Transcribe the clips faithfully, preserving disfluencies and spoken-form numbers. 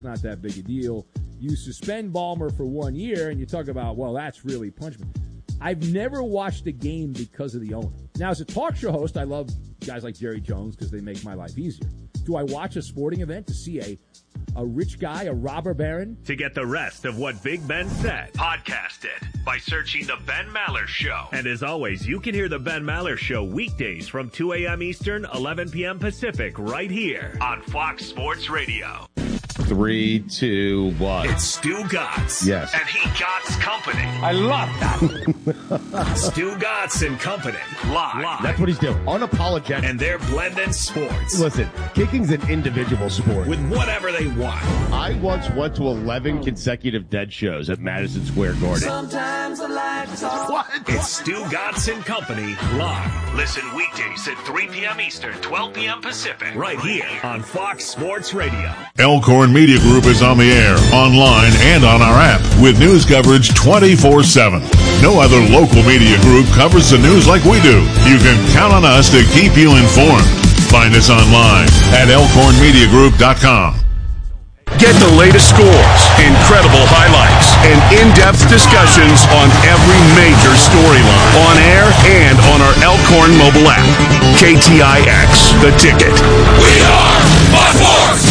Not that big a deal. You suspend Ballmer for one year, and you talk about, well, that's really punishment. I've never watched a game because of the owner. Now, as a talk show host, I love guys like Jerry Jones because they make my life easier. Do I watch a sporting event to see a a rich guy, a robber baron? To get the rest of what Big Ben said, podcast it by searching The Ben Maller Show. And as always, you can hear The Ben Maller Show weekdays from two a.m. Eastern, eleven p.m. Pacific, right here on Fox Sports Radio. Three, two, one. It's Stu Gotts. Yes. And he Gotts Company. I love that. Stu Gotts and Company. Live. Live. That's what he's doing. Unapologetic. And they're blending sports. Listen, kicking's an individual sport. With whatever they want. I once went to eleven consecutive dead shows at Madison Square Garden. Sometimes I like to talk. What? It's Stu Gotts and Company live. Listen weekdays at three p.m. Eastern, twelve p.m. Pacific. Right here on Fox Sports Radio. Elkhorn Media Group is on the air, online, and on our app with news coverage twenty-four seven. No other local media group covers the news like we do. You can count on us to keep you informed. Find us online at elkhorn media group dot com. Get the latest scores, incredible highlights, and in-depth discussions on every major storyline on air and on our Elkhorn mobile app. K T I X, The Ticket. We are Fox Sports!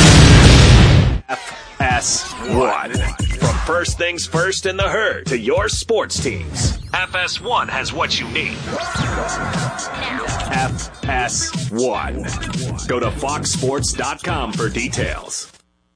F S one. From first things first in the herd to your sports teams, F S one has what you need. F S one. Go to fox sports dot com for details.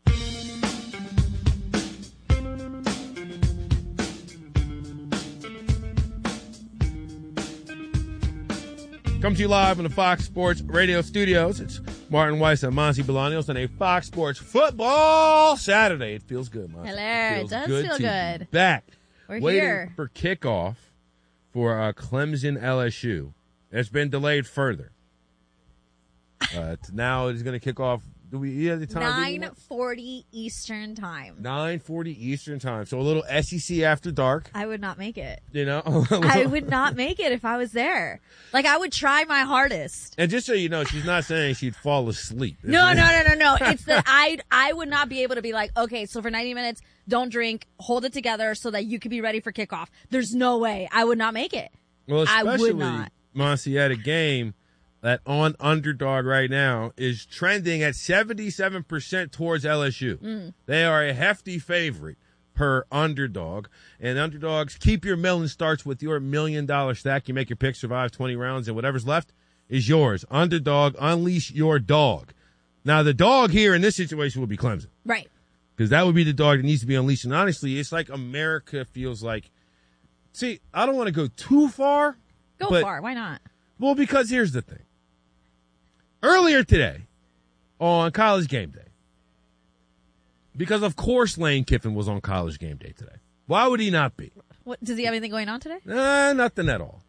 Come to you live in the Fox Sports Radio studios. It's Martin Weiss and Monty Bolaños on a Fox Sports Football Saturday. It feels good, Monty. Hello. It, It does good feel to good. Be back. We're Waiting here. for kickoff for uh, Clemson L S U. It's been delayed further. Uh, now it's going to kick off. Do we you have the time? nine forty Eastern time. nine forty Eastern time. So a little S E C after dark. I would not make it. You know? I would not make it if I was there. Like, I would try my hardest. And just so you know, she's not saying she'd fall asleep. No, no, no, no, no. It's that I I would not be able to be like, okay, so for ninety minutes, don't drink, hold it together so that you could be ready for kickoff. There's no way. I would not make it. Well, I especially, would not. Monty, at a game that on underdog right now is trending at seventy-seven percent towards L S U. Mm. They are a hefty favorite per underdog. And underdogs, keep your million starts with your million dollar stack. You make your pick, survive twenty rounds, and whatever's left is yours. Underdog, unleash your dog. Now, the dog here in this situation would be Clemson. Right. Because that would be the dog that needs to be unleashed. And honestly, it's like America feels like, see, I don't want to go too far. Go but, far. Why not? Well, because here's the thing. Earlier today on College Game Day, because of course Lane Kiffin was on College Game Day today. Why would he not be? What, does he have anything going on today? Uh, nothing at all.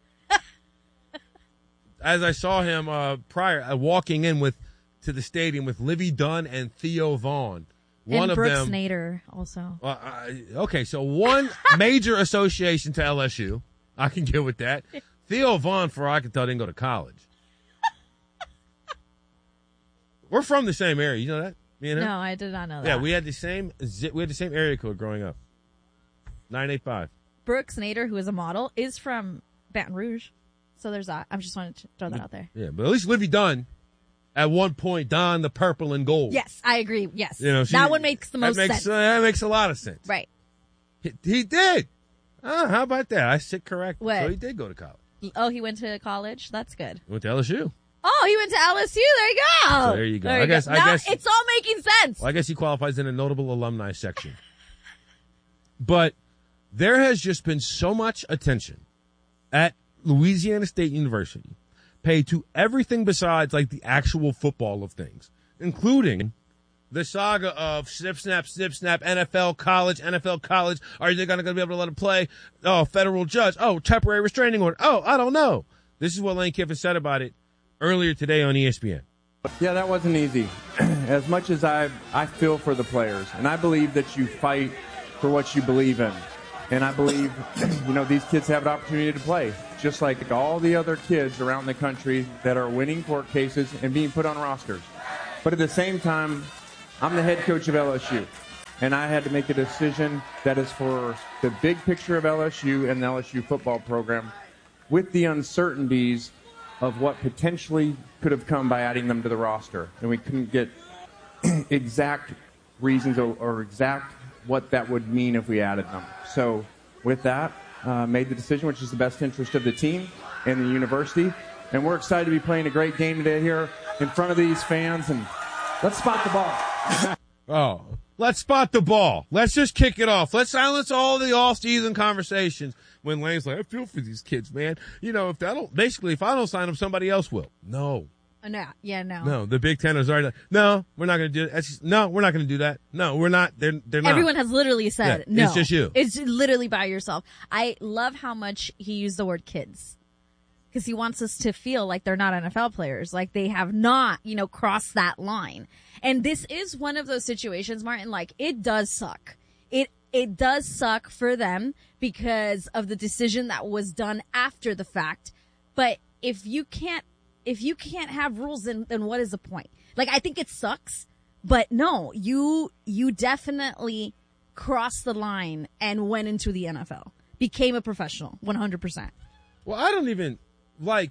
As I saw him uh, prior, uh, walking in with to the stadium with Livy Dunn and Theo Vaughn. One and of Brooks them. Nader also. Uh, uh, okay, so one major association to L S U. I can get with that. Theo Vaughn, for all I can tell, didn't go to college. We're from the same area. You know that? Me and him? No, I did not know that. Yeah, we had the same zi- we had the same area code growing up. nine eight five. Brooks Nader, who is a model, is from Baton Rouge. So there's that. I just wanted to throw that out there. Yeah, but at least Livy Dunn, at one point, donned the purple and gold. Yes, I agree. Yes. You know, she, that one makes the most that makes, sense. Uh, that makes a lot of sense. Right. He, he did. Oh, how about that? I sit correct. What? So he did go to college. Oh, he went to college? That's good. Went to L S U. Oh, he went to L S U. There you go. So there you go. There I you guess. go. I Now guess it's all making sense. Well, I guess he qualifies in a notable alumni section. But there has just been so much attention at Louisiana State University paid to everything besides like the actual football of things, including the saga of snip, snap, snip, snap, N F L, college, N F L, college. Are they going to be able to let him play? Oh, federal judge. Oh, temporary restraining order. Oh, I don't know. This is what Lane Kiffin said about it earlier today on E S P N. Yeah, that wasn't easy. As much as I I feel for the players, and I believe that you fight for what you believe in. And I believe, you know, these kids have an opportunity to play, just like all the other kids around the country that are winning court cases and being put on rosters. But at the same time, I'm the head coach of L S U. And I had to make a decision that is for the big picture of L S U and the L S U football program, with the uncertainties of what potentially could have come by adding them to the roster. And we couldn't get exact reasons or, or exact what that would mean if we added them. So with that, uh, made the decision, which is the best interest of the team and the university. And we're excited to be playing a great game today here in front of these fans. And let's spot the ball. Oh, let's spot the ball. Let's just kick it off. Let's silence all the off-season conversations when Lane's like, I feel for these kids, man. You know, if I don't, basically, if I don't sign them, somebody else will. No. Uh, no, yeah, no. No, the Big Ten is already like, no, we're not going to do that. No, we're not going to do that. No, we're not. They're, they're not. Everyone has literally said Yeah, no. it's just you. It's literally by yourself. I love how much he used the word kids. Because he wants us to feel like they're not N F L players, like they have not, you know, crossed that line. And this is one of those situations, Martin, like it does suck. It it does suck for them because of the decision that was done after the fact. But if you can't if you can't have rules, then then what is the point? Like I think it sucks, but no, you you definitely crossed the line and went into the N F L, became a professional, one hundred percent. Well, I don't even. Like,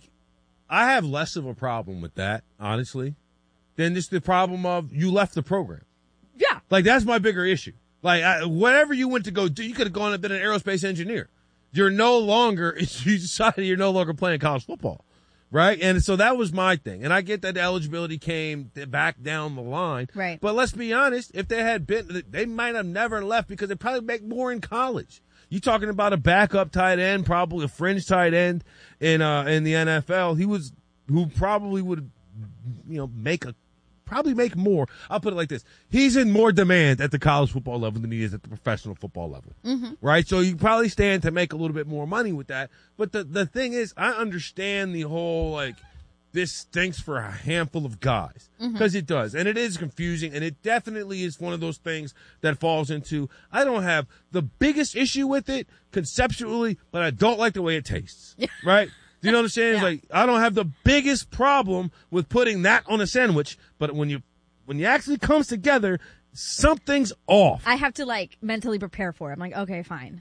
I have less of a problem with that, honestly, than just the problem of you left the program. Yeah. Like, that's my bigger issue. Like, I, whatever you went to go do, you could have gone and been an aerospace engineer. You're no longer, you decided you're no longer playing college football, right? And so that was my thing. And I get that the eligibility came back down the line. Right. But let's be honest, if they had been, they might have never left because they probably make more in college. You talking about a backup tight end, probably a fringe tight end in uh in the N F L. He was who probably would, you know, make a probably make more. I'll put it like this: he's in more demand at the college football level than he is at the professional football level, mm-hmm. right? So you probably stand to make a little bit more money with that. But the the thing is, I understand the whole like this stinks for a handful of guys because mm-hmm. it does, and it is confusing, and it definitely is one of those things that falls into. I don't have the biggest issue with it conceptually, but I don't like the way it tastes. Right? Do you know what I'm saying? Yeah. It's like I don't have the biggest problem with putting that on a sandwich, but when you when you actually comes together, something's off. I have to like mentally prepare for it. I'm like, okay, fine.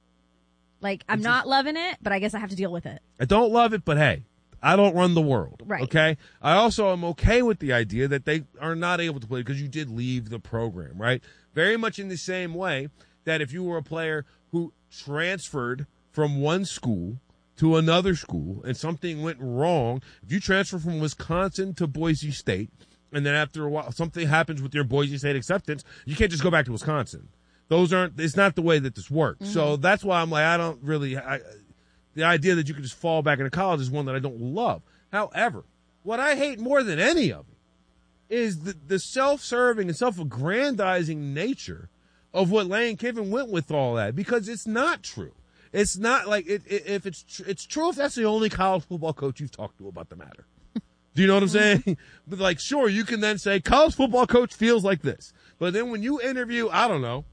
Like I'm not loving it, but I guess I have to deal with it. I don't love it, but hey. I don't run the world. Right. Okay. I also am okay with the idea that they are not able to play because you did leave the program, right? Very much in the same way that if you were a player who transferred from one school to another school and something went wrong, if you transfer from Wisconsin to Boise State and then after a while something happens with your Boise State acceptance, you can't just go back to Wisconsin. Those aren't, it's not the way that this works. Mm-hmm. So that's why I'm like, I don't really, I, the idea that you could just fall back into college is one that I don't love. However, what I hate more than any of it is the, the self-serving and self-aggrandizing nature of what Lane Kiffin went with all that, because it's not true. It's not like it, it, if it's tr- it's true if that's the only college football coach you've talked to about the matter. Do you know what I'm saying? But like, sure, you can then say college football coach feels like this, but then when you interview, I don't know,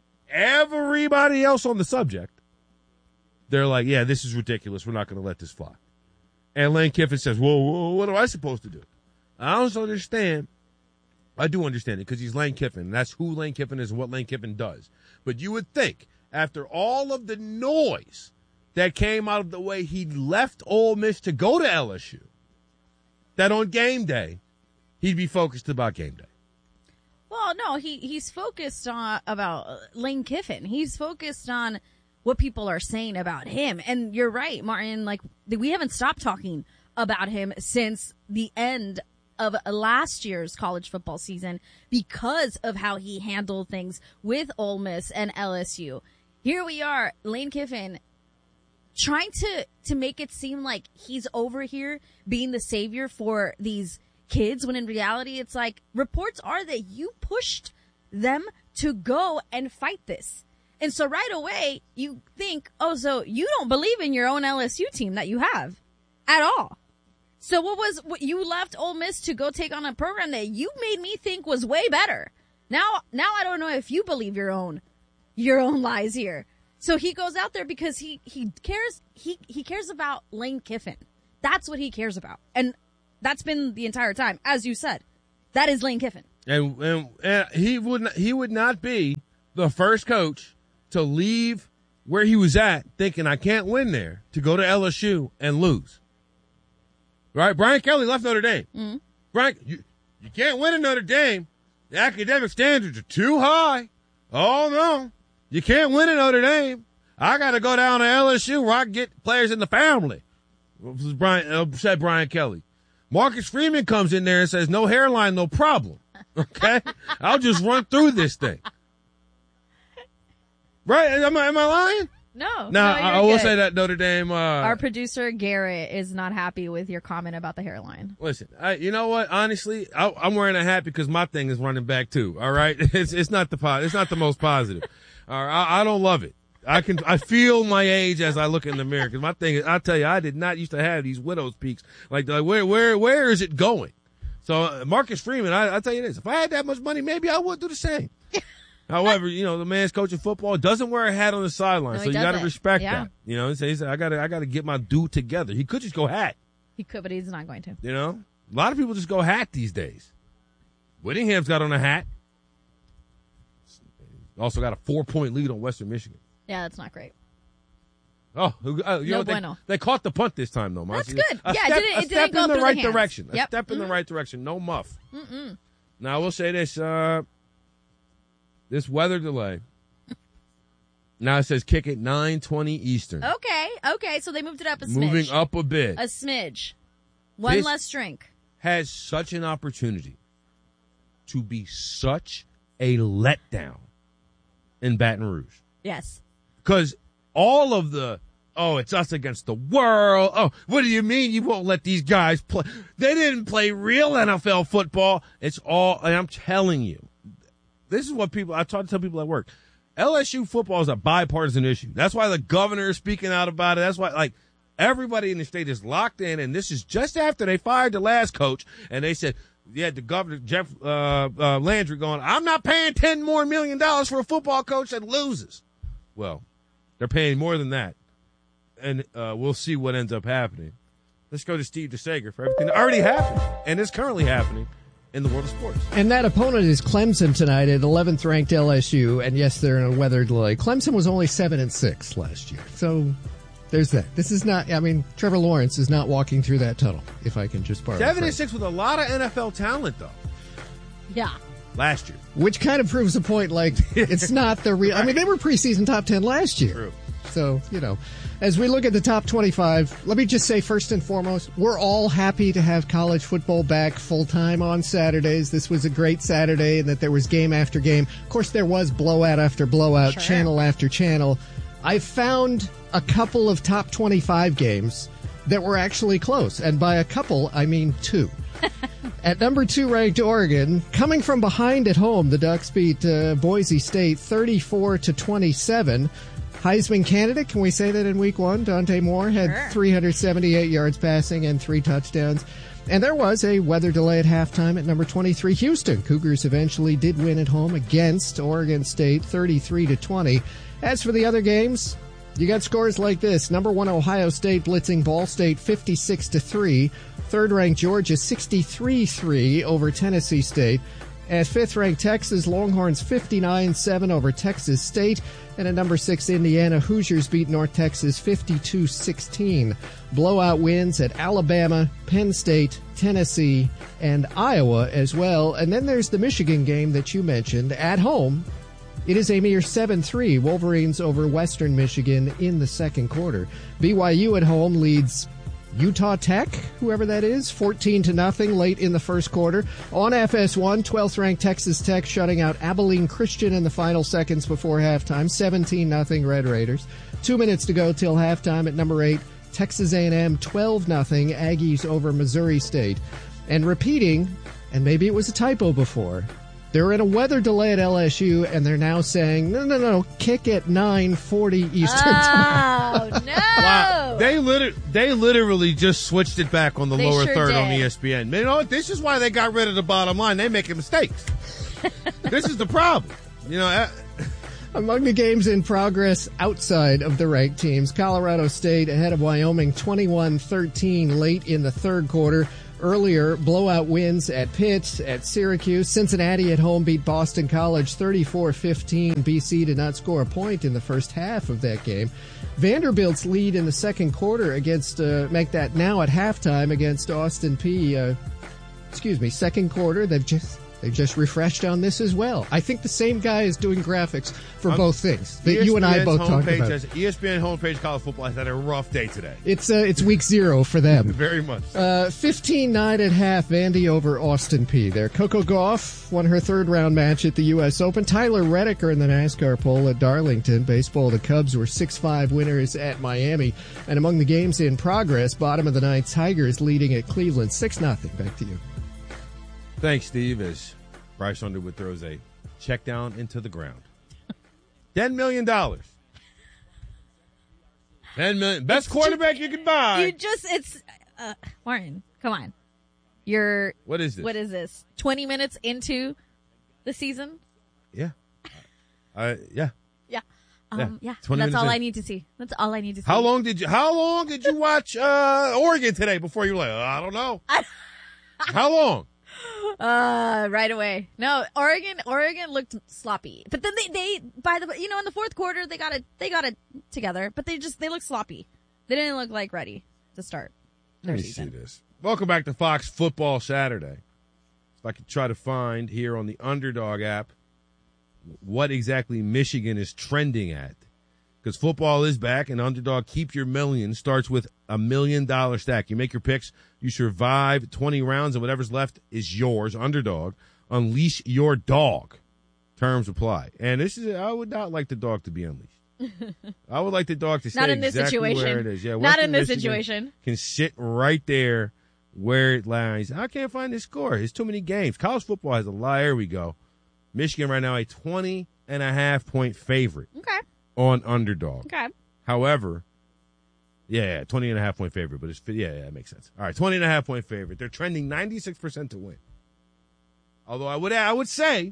everybody else on the subject, they're like, yeah, this is ridiculous. We're not going to let this fly. And Lane Kiffin says, whoa, whoa, what am I supposed to do? I don't understand. I do understand it because he's Lane Kiffin. That's who Lane Kiffin is and what Lane Kiffin does. But you would think, after all of the noise that came out of the way he left Ole Miss to go to L S U, that on game day, he'd be focused about game day. Well, no, he, he's focused on about Lane Kiffin. He's focused on what people are saying about him. And you're right, Martin, like we haven't stopped talking about him since the end of last year's college football season because of how he handled things with Ole Miss and L S U. Here we are, Lane Kiffin trying to, to make it seem like he's over here being the savior for these kids when in reality it's like reports are that you pushed them to go and fight this. And so right away, you think, oh, so you don't believe in your own L S U team that you have at all. So what was, what, you left Ole Miss to go take on a program that you made me think was way better. Now, now I don't know if you believe your own, your own lies here. So he goes out there because he, he cares, he, he cares about Lane Kiffin. That's what he cares about. And that's been the entire time. As you said, that is Lane Kiffin. And, and and he would not, he would not be the first coach to leave where he was at thinking I can't win there to go to L S U and lose. Right? Brian Kelly left Notre Dame. Mm-hmm. Brian, you, you can't win at Notre Dame. The academic standards are too high. Oh, no. You can't win at Notre Dame. I got to go down to L S U where I can get players in the family. Brian, uh, said Brian Kelly. Marcus Freeman comes in there and says, no hairline, no problem. Okay? I'll just run through this thing. Right? Am I, am I lying? No. Now, no, I, I will good. say that Notre Dame. Uh, Our producer, Garrett, is not happy with your comment about the hairline. Listen, I, you know what? Honestly, I, I'm wearing a hat because my thing is running back too. All right? It's, it's not the, po- it's not the most positive. All right? I, I don't love it. I can, I feel my age as I look in the mirror because my thing is, I tell you, I did not used to have these widow's peaks. Like, like where, where, where is it going? So uh, Marcus Freeman, I, I tell you this, if I had that much money, maybe I would do the same. However, you know, the man's coaching football, doesn't wear a hat on the sideline, No, so you got to respect yeah. that. You know, he says, I got to, I got to get my due together. He could just go hat. He could, but he's not going to. You know, a lot of people just go hat these days. Whittingham's got on a hat. Also got a four-point lead on Western Michigan. Yeah, that's not great. Oh, uh, you No know, they, bueno. they caught the punt this time, though. That's Monty. good. A Yeah, it step, didn't- it a didn't step go in the through the right hands. direction. Yep. A step in Mhm. the right direction. No muff. Mm-mm. Now, I will say this. Uh, this weather delay. Now it says kick at nine twenty Eastern. Okay, okay, so they moved it up a smidge. Moving up a bit. A smidge. One This- less drink. Has such an opportunity to be such a letdown in Baton Rouge. Yes. Because all of the, oh, it's us against the world. Oh, what do you mean you won't let these guys play? They didn't play real N F L football. It's all, and I'm telling you, this is what people, I try to tell people at work. L S U football is a bipartisan issue. That's why the governor is speaking out about it. That's why, like, everybody in the state is locked in, and this is just after they fired the last coach, and they said, yeah, the governor, Jeff uh, uh, Landry, going, I'm not paying ten more million dollars for a football coach that loses. Well, they're paying more than that, and uh, we'll see what ends up happening. Let's go to Steve DeSager for everything that already happened and is currently happening in the world of sports. And that opponent is Clemson tonight at eleventh ranked L S U, and yes, they're in a weather delay. Clemson was only seven and six last year, so there's that. This is not, I mean, Trevor Lawrence is not walking through that tunnel, if I can just borrow. Seven and six with a lot of N F L talent, though. Yeah. Last year. Which kind of proves a point, like, it's not the real, I mean, they were preseason top ten last year. True. So, you know, as we look at the top twenty-five, let me just say first and foremost, we're all happy to have college football back full-time on Saturdays. This was a great Saturday and that there was game after game. Of course, there was blowout after blowout, Sure. channel after channel. I found a couple of top twenty-five games that were actually close. And by a couple, I mean two. At number two ranked Oregon, coming from behind at home, the Ducks beat uh, Boise State thirty-four to twenty-seven. Heisman candidate, can we say that in week one? Dante Moore had Sure. three hundred seventy-eight yards passing and three touchdowns. And there was a weather delay at halftime at number twenty-three, Houston. Cougars eventually did win at home against Oregon State, thirty-three to twenty. As for the other games, you got scores like this. Number one, Ohio State blitzing Ball State fifty-six to three. Third-ranked Georgia sixty-three three over Tennessee State. At fifth-ranked Texas, Longhorns fifty-nine seven over Texas State. And at number six, Indiana, Hoosiers beat North Texas fifty-two sixteen. Blowout wins at Alabama, Penn State, Tennessee, and Iowa as well. And then there's the Michigan game that you mentioned at home. It is a mere seven three, Wolverines over Western Michigan in the second quarter. B Y U at home leads Utah Tech, whoever that is, fourteen to nothing late in the first quarter. On F S one, twelfth ranked Texas Tech shutting out Abilene Christian in the final seconds before halftime, seventeen nothing Red Raiders. Two minutes to go till halftime at number eight, Texas A and M, twelve nothing Aggies over Missouri State. And repeating, and maybe it was a typo before, they're in a weather delay at L S U, and they're now saying, no, no, no, kick at nine forty Eastern Time. Oh, no. Wow. They, liter- they literally just switched it back on the They lower sure third did. on E S P N. You know what? This is why they got rid of the bottom line. They making mistakes. This is the problem. You know, uh, Among the games in progress outside of the ranked teams, Colorado State ahead of Wyoming twenty-one thirteen late in the third quarter. Earlier, blowout wins at Pitt, at Syracuse. Cincinnati at home beat Boston College thirty-four fifteen. B C did not score a point in the first half of that game. Vanderbilt's lead in the second quarter against, uh, make that now at halftime against Austin Peay. Uh, excuse me, second quarter. They've just They've just refreshed on this as well. I think the same guy is doing graphics for um, both things that E S P N's you and I both talked about. Has, E S P N homepage college football has had a rough day today. It's uh, it's week zero for them. Very much. Uh, fifteen nine at half, Vandy over Austin Peay. There, Coco Gauff won her third round match at the U S Open. Tyler Reddicker in the NASCAR pole at Darlington. Baseball, the Cubs were six five winners at Miami. And among the games in progress, bottom of the ninth, Tigers leading at Cleveland six nothing. Back to you. Thanks, Steve. As Bryce Underwood throws a check down into the ground. Ten million dollars. Ten million. Best It's quarterback ju- you can buy. You just, it's, uh, Martin, come on. You're, What is this? what is this? twenty minutes into the season? Yeah. Uh, yeah. Yeah. Um, Yeah, yeah. twenty That's minutes all in. I need to see. That's all I need to see. How long did you? How long did you watch uh, Oregon today before you were like, oh, I don't know. How long? Uh, right away. No, Oregon, Oregon looked sloppy, but then they, they, by the, you know, in the fourth quarter, they got it, they got it together, but they just, they look sloppy. They didn't look like ready to start their Let me season. see this. Welcome back to Fox Football Saturday. If I could try to find here on the Underdog app what exactly Michigan is trending at. Because football is back, and Underdog Keep Your Million starts with a million dollar stack. You make your picks, you survive twenty rounds, and whatever's left is yours. Underdog, unleash your dog. Terms apply. And this is, I would not like the dog to be unleashed. I would like the dog to stay Not in this exactly situation. where it is. Yeah, Not Western in this Michigan situation. Can sit right there where it lies. I can't find this score. It's too many games. College football has a lot. Here we go. Michigan right now a twenty and a half point favorite. Okay. On Underdog. Okay. However, yeah, yeah, twenty and a half point favorite, but it's, yeah, yeah, that makes sense. All right, twenty and a half point favorite. They're trending ninety-six percent to win. Although I would, I would say,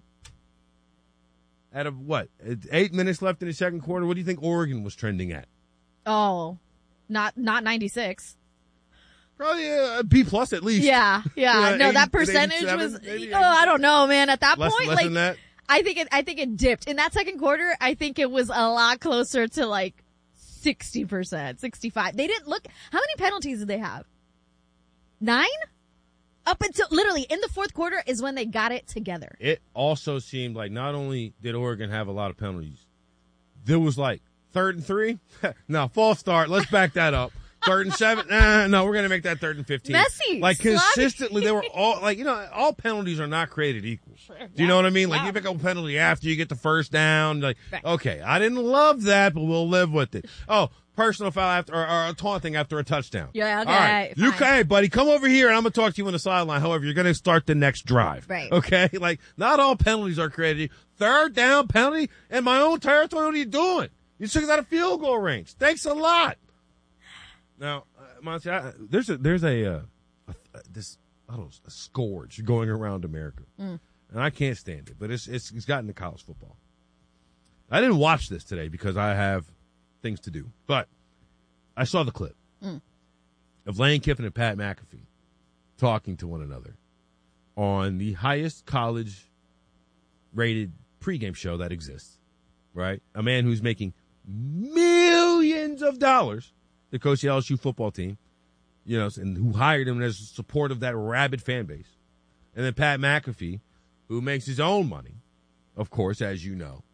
out of what, eight minutes left in the second quarter, what do you think Oregon was trending at? Oh, not, not ninety-six. Probably a B plus at least. Yeah. Yeah. Yeah, no, that eighty, percentage eighty-seven, was, maybe oh, I don't know, man. At that Less, point, less like, than that? I think it, I think it dipped in that second quarter. I think it was a lot closer to like sixty percent, sixty-five. They didn't look, how many penalties did they have? Nine? Up until literally in the fourth quarter is when they got it together. It also seemed like not only did Oregon have a lot of penalties, there was like third and three. No, false start. Let's back that up. Third and seven. Nah, no, we're going to make that third and fifteen. Messy. Like sloppy. consistently, they were all like, you know, all penalties are not created equal. Sure. Do you know what I mean? Like yeah. you pick up a penalty after you get the first down. Like, right. Okay, I didn't love that, but we'll live with it. Oh, personal foul after, or, or a taunting after a touchdown. Yeah, okay. All right. You, hey, buddy, come over here and I'm going to talk to you on the sideline. However, you're going to start the next drive. Right. Okay? Like, not all penalties are created. Third down penalty in my own territory. What are you doing? You took us out of field goal range. Thanks a lot. Now, uh, Monty, I, there's a, there's a, uh, a, a this, I don't know, a scourge going around America. Mm. And I can't stand it, but it's, it's, it's gotten to college football. I didn't watch this today because I have things to do, but I saw the clip mm. of Lane Kiffin and Pat McAfee talking to one another on the highest college rated pregame show that exists, right? A man who's making millions of dollars to coach the L S U football team, you know, and who hired him as support of that rabid fan base. And then Pat McAfee, who makes his own money, of course, as you know,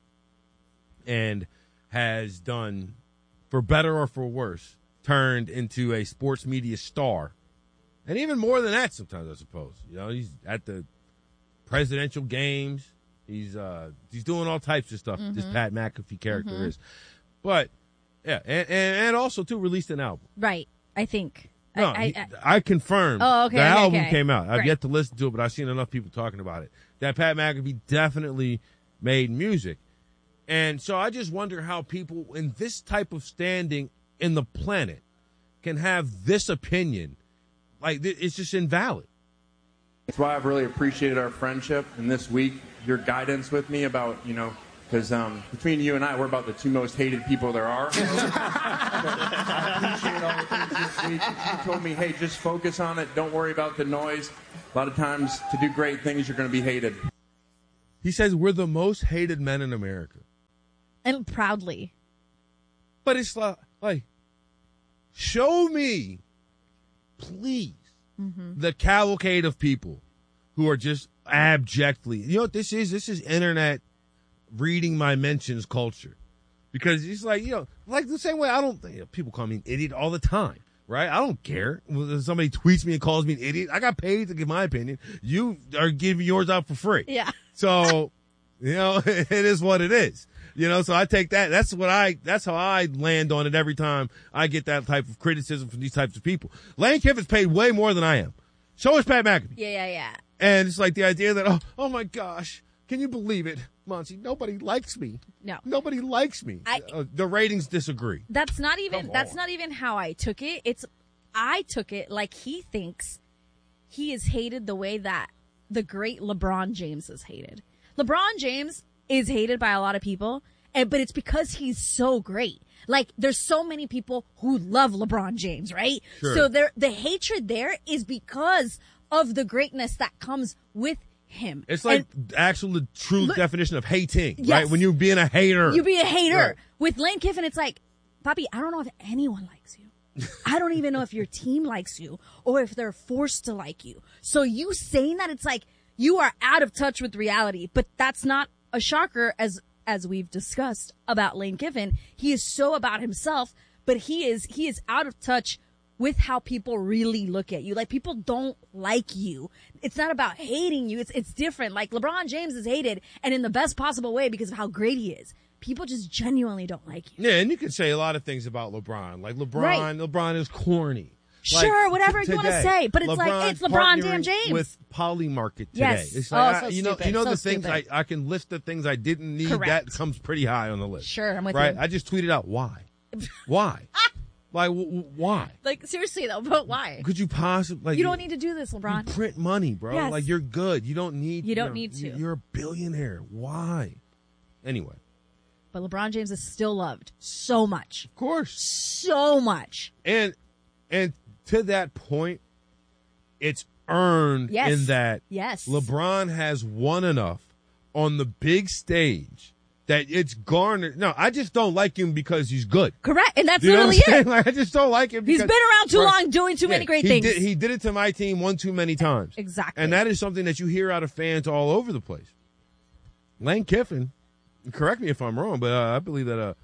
and has done, for better or for worse, turned into a sports media star. And even more than that sometimes, I suppose. You know, he's at the presidential games. He's uh, he's doing all types of stuff. Mm-hmm. This Pat McAfee character mm-hmm. is. But, yeah, and, and, and also, too, released an album. Right, I think. No, I, he, I, I confirmed oh, okay, the okay, album okay. came out. I've right. yet to listen to it, but I've seen enough people talking about it. That Pat McAfee definitely made music. And so I just wonder how people in this type of standing in the planet can have this opinion. Like, it's just invalid. That's why I've really appreciated our friendship, and this week, your guidance with me about, you know, Because um, between you and I, we're about the two most hated people there are. So, I appreciate all the things this week. You told me, hey, just focus on it. Don't worry about the noise. A lot of times, to do great things, you're going to be hated. He says we're the most hated men in America. And proudly. But it's like, like show me, please, mm-hmm. the cavalcade of people who are just abjectly. You know what this is? This is internet reading my mentions culture. Because it's like, you know, like the same way I don't, you know, people call me an idiot all the time. Right? I don't care. When somebody tweets me and calls me an idiot, I got paid to give my opinion. You are giving yours out for free. Yeah. So, you know, it is what it is. You know, so I take that. That's what I, that's how I land on it every time I get that type of criticism from these types of people. Lane Kiffin's paid way more than I am. So is Pat McAfee. Yeah, yeah, yeah. And it's like the idea that, oh, oh my gosh, can you believe it, Monty? Nobody likes me. No. Nobody likes me. I, uh, the ratings disagree. That's not even, Come that's on. not even how I took it. It's, I took it like he thinks he is hated the way that the great LeBron James is hated. LeBron James is hated by a lot of people, and, but it's because he's so great. Like, there's so many people who love LeBron James, right? Sure. So there, the hatred there is because of the greatness that comes with him. It's like And actual the true look, definition of hating, yes. right? When you're being a hater. You be a hater. Right. With Lane Kiffin, it's like, Bobby, I don't know if anyone likes you. I don't even know if your team likes you or if they're forced to like you. So you saying that, it's like you are out of touch with reality, but that's not a shocker as, as we've discussed about Lane Kiffin. He is so about himself, but he is, he is out of touch with how people really look at you. Like, people don't like you. It's not about hating you. It's, it's different. Like, LeBron James is hated, and in the best possible way because of how great he is. People just genuinely don't like you. Yeah, and you can say a lot of things about LeBron. Like, LeBron, Right. LeBron is corny. Sure, Like, whatever t- you want to today, say, but it's like, LeBron's it's LeBron damn partnering James. with Polymarket today. Yes. It's Oh, like, so I- you know, stupid. you know So the things I, stupid. I can list the things I didn't need. Correct. That comes pretty high on the list. Sure, I'm with right? you. I just tweeted out why, why, like w- w- why? Like, seriously though, but why? Could you possibly? Like, You don't need to do this, LeBron. You print money, bro. Yes. Like, you're good. You don't need. You don't know, need to. You're a billionaire. Why? Anyway, But LeBron James is still loved so much. of course. So much. And and to that point, it's earned Yes. in that Yes. LeBron has won enough on the big stage that it's garnered. No, I just don't like him because he's good. Correct. And that's You know what literally I'm saying? it. Like, I just don't like him. He's because- been around too Right. long doing too many Yeah, great he things. Did, he did it to my team one too many times. Exactly. And that is something that you hear out of fans all over the place. Lane Kiffin, correct me if I'm wrong, but uh, I believe that uh,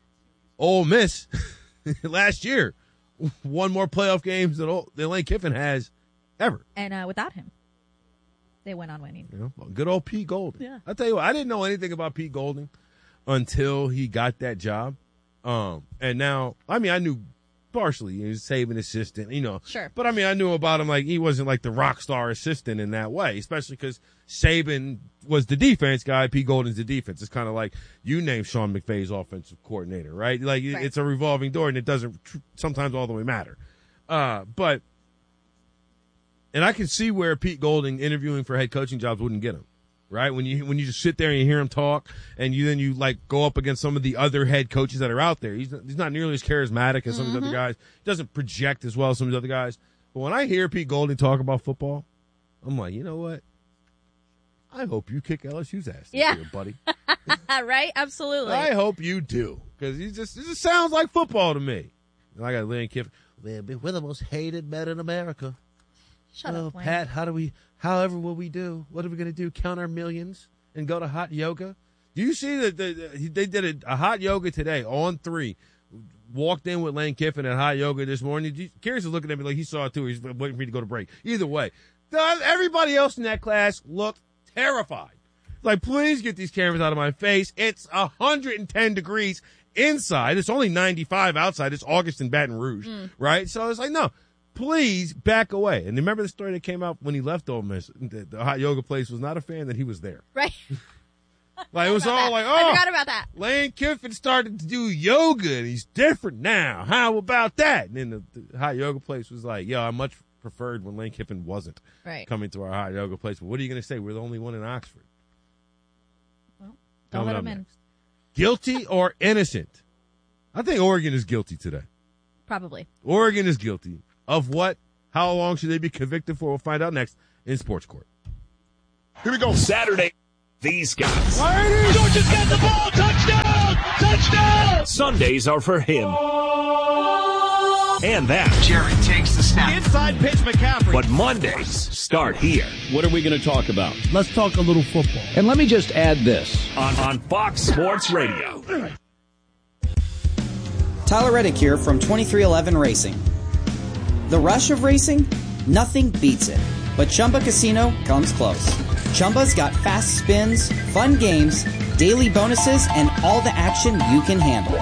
Ole Miss last year won more playoff games than, Ole, than Lane Kiffin has ever. And uh, without him, they went on winning. You know, good old Pete Golding. Yeah. I tell you what, I didn't know anything about Pete Golding until he got that job. Um, and now, I mean, I knew partially he was Saban assistant, you know. Sure. But I mean, I knew about him like he wasn't like the rock star assistant in that way, especially because Saban was the defense guy, Pete Golding's the defense. It's kind of like you name Sean McVay's offensive coordinator, right? Like Right. it's a revolving door, and it doesn't tr- sometimes all the way matter. Uh, but and I can see where Pete Golding interviewing for head coaching jobs wouldn't get him. Right? When you, when you just sit there and you hear him talk and you then you like go up against some of the other head coaches that are out there. He's not, he's not nearly as charismatic as some of the other guys. He doesn't project as well as some of the other guys. But when I hear Pete Golding talk about football, I'm like, you know what? I hope you kick L S U's ass this Yeah. year, buddy. Right? Absolutely. I hope you do. Because he just, it just sounds like football to me. And I got Lane Kiffin. Man, we're the most hated men in America. Shut Oh, up, Wayne. Pat, how do we, however will we do? What are we going to do? Count our millions and go to hot yoga? Do you see that the, the, they did a, a hot yoga today on three? Walked in with Lane Kiffin at hot yoga this morning. Curious is looking at me like he saw it too. He's waiting for me to go to break. Either way, the- everybody else in that class looked terrified. Like, please get these cameras out of my face. It's one hundred ten degrees inside. It's only ninety-five outside. It's August in Baton Rouge, right? So it's like, no. Please back away. And remember the story that came out when he left Ole Miss? The, the hot yoga place was not a fan that he was there. Right. Like, it was all that. like, I oh, forgot about that. Lane Kiffin started to do yoga and he's different now. How about that? And then the, the hot yoga place was like, yo, I much preferred when Lane Kiffin wasn't Right. coming to our hot yoga place. But what are you going to say? We're the only one in Oxford. Don't Coming let up him in. next. Guilty or innocent? I think Oregon is guilty today. Probably. Oregon is guilty. Of what? How long should they be convicted for? We'll find out next in Sports Court. Here we go. Saturday. These guys. Georgia's got the ball. Touchdown! Touchdown! Sundays are for him. And that. Jerry takes the snap. Inside pitch, McCaffrey. But Mondays start here. What are we going to talk about? Let's talk a little football. And let me just add this. On, on Fox Sports Radio. Tyler Reddick here from twenty-three eleven Racing. The rush of racing? Nothing beats it. But Chumba Casino comes close. Chumba's got fast spins, fun games, daily bonuses, and all the action you can handle.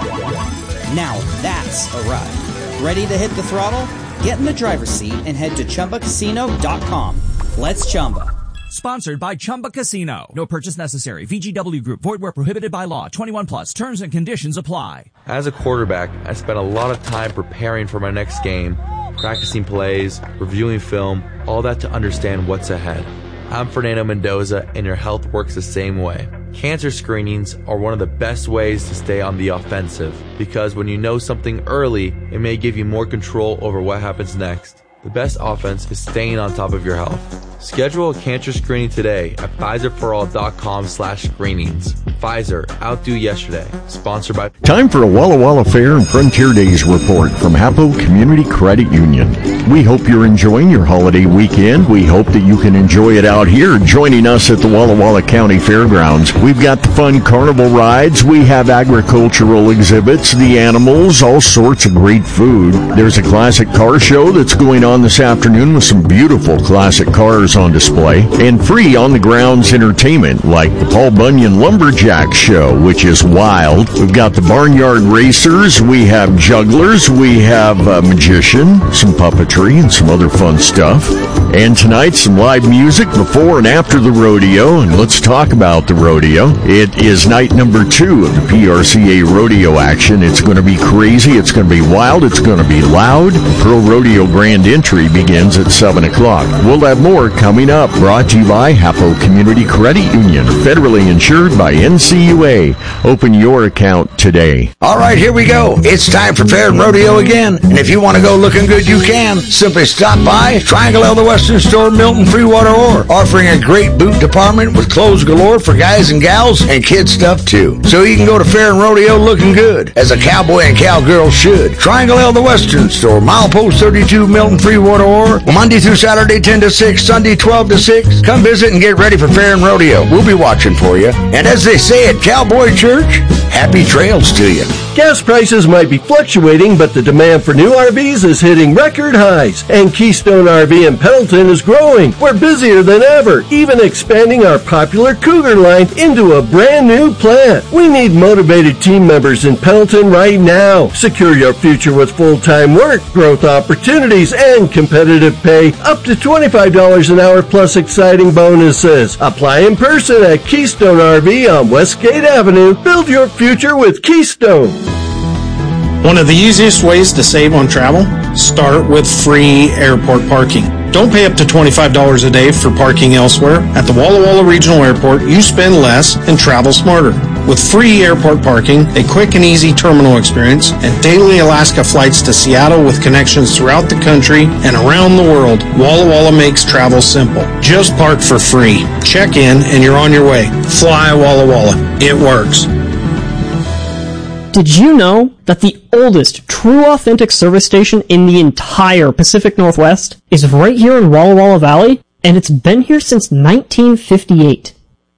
Now that's a ride. Ready to hit the throttle? Get in the driver's seat and head to Chumba Casino dot com. Let's Chumba. Sponsored by Chumba Casino. No purchase necessary. V G W Group. Void where prohibited by law. twenty-one plus. Terms and conditions apply. As a quarterback, I spent a lot of time preparing for my next game, practicing plays, reviewing film, all that to understand what's ahead. I'm Fernando Mendoza, and your health works the same way. Cancer screenings are one of the best ways to stay on the offensive, because when you know something early, it may give you more control over what happens next. The best offense is staying on top of your health. Schedule a cancer screening today at Pfizer for all dot com slash screenings. Pfizer, outdo yesterday. Sponsored by... Time for a Walla Walla Fair and Frontier Days report from Hapo Community Credit Union. We hope you're enjoying your holiday weekend. We hope that you can enjoy it out here joining us at the Walla Walla County Fairgrounds. We've got the fun carnival rides. We have agricultural exhibits, the animals, all sorts of great food. There's a classic car show that's going on this afternoon with some beautiful classic cars on display, and free on-the-grounds entertainment like the Paul Bunyan Lumberjack Show, which is wild. We've got the Barnyard Racers, we have jugglers, we have a magician, some puppetry, and some other fun stuff. And tonight, some live music before and after the rodeo, and let's talk about the rodeo. It is night number two of the P R C A rodeo action. It's going to be crazy, it's going to be wild, it's going to be loud. The Pro Rodeo Grand Entry begins at seven o'clock. We'll have more coming up, brought to you by Hapo Community Credit Union, federally insured by N C U A. Open your account today. All right, here we go. It's time for Fair and Rodeo again. And if you want to go looking good, you can. Simply stop by Triangle L, the Western Store, Milton, Freewater, Ore, offering a great boot department with clothes galore for guys and gals and kid stuff too. So you can go to Fair and Rodeo looking good, as a cowboy and cowgirl should. Triangle L, the Western Store, milepost thirty-two, Milton, Freewater, Ore, Monday through Saturday, ten to six, Sunday, twelve to six. Come visit and get ready for Fair and Rodeo. We'll be watching for you. And as they say at Cowboy Church, happy trails to you. Gas prices might be fluctuating, but the demand for new R Vs is hitting record highs. And Keystone R V in Pendleton is growing. We're busier than ever, even expanding our popular Cougar line into a brand new plant. We need motivated team members in Pendleton right now. Secure your future with full-time work, growth opportunities, and competitive pay. Up to twenty-five dollars an hour plus exciting bonuses. Apply in person at Keystone R V on Westgate Avenue. Build your future with Keystone. One of the easiest ways to save on travel? Start with free airport parking. Don't pay up to twenty-five dollars a day for parking elsewhere. At the Walla Walla Regional Airport, you spend less and travel smarter. With free airport parking, a quick and easy terminal experience, and daily Alaska flights to Seattle with connections throughout the country and around the world, Walla Walla makes travel simple. Just park for free. Check in and you're on your way. Fly Walla Walla. It works. Did you know that the oldest true authentic service station in the entire Pacific Northwest is right here in Walla Walla Valley? And it's been here since nineteen fifty-eight.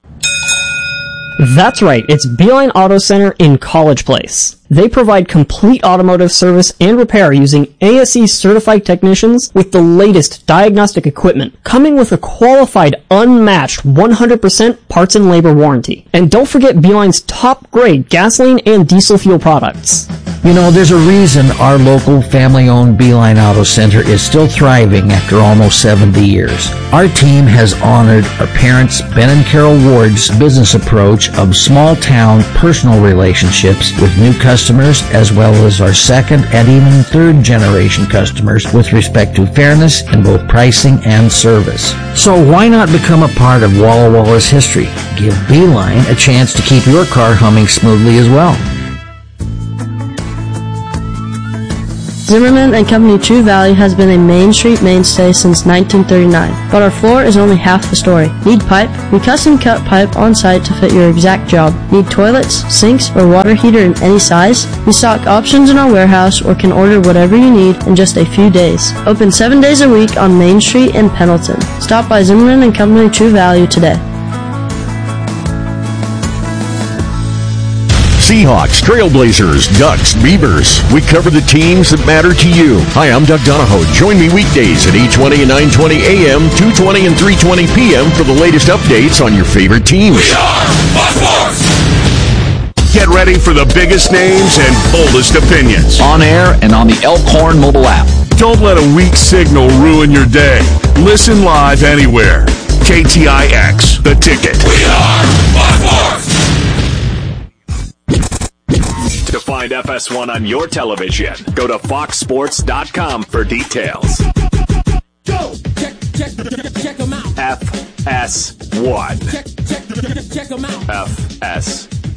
That's right, it's Beeline Auto Center in College Place. They provide complete automotive service and repair using A S E certified technicians with the latest diagnostic equipment, coming with a qualified, unmatched one hundred percent parts and labor warranty. And don't forget Beeline's top grade gasoline and diesel fuel products. You know, there's a reason our local family-owned Beeline Auto Center is still thriving after almost seventy years. Our team has honored our parents, Ben and Carol Ward's business approach of small-town personal relationships with new customers, as well as our second and even third-generation customers with respect to fairness in both pricing and service. So why not become a part of Walla Walla's history? Give Beeline a chance to keep your car humming smoothly as well. Zimmerman and Company True Value has been a Main Street mainstay since nineteen thirty-nine, but our floor is only half the story. Need pipe? We custom cut pipe on site to fit your exact job. Need toilets, sinks, or water heater in any size? We stock options in our warehouse or can order whatever you need in just a few days. Open seven days a week on Main Street in Pendleton. Stop by Zimmerman and Company True Value today. Seahawks, Trailblazers, Ducks, Beavers. We cover the teams that matter to you. Hi, I'm Doug Donahoe. Join me weekdays at eight twenty and nine twenty a m, two twenty and three twenty p m for the latest updates on your favorite teams. We are Fox Sports! Get ready for the biggest names and boldest opinions. On air and on the Elkhorn mobile app. Don't let a weak signal ruin your day. Listen live anywhere. K T I X, The Ticket. We are Fox Sports! To find F S one on your television, go to fox sports dot com for details. Go! Check, check, check them out. F S one. Check, check, check them out. F S